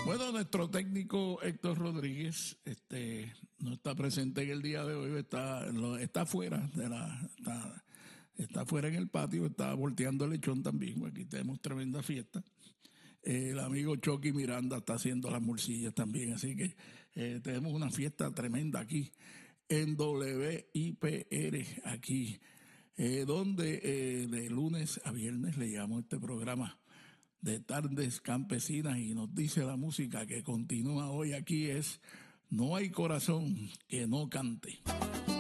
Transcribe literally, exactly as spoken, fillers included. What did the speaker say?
Bueno, nuestro técnico Héctor Rodríguez este, no está presente en el día de hoy, está, está fuera de la... Está, está fuera en el patio, está volteando el lechón también, aquí tenemos tremenda fiesta. Eh, el amigo Chucky Miranda está haciendo las morcillas también, así que eh, tenemos una fiesta tremenda aquí en W I P R, aquí, eh, donde eh, de lunes a viernes le llamamos este programa de Tardes Campesinas y nos dice la música que continúa hoy aquí es No hay corazón que no cante.